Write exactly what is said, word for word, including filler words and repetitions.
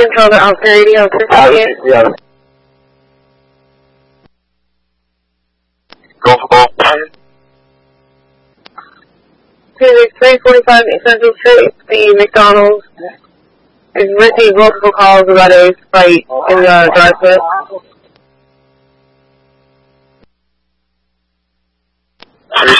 control the Alpha Radio for second. Yeah. Go for goal. Phoenix three forty-five Central Street, the McDonald's is receiving multiple calls about a fight in the drive-thru.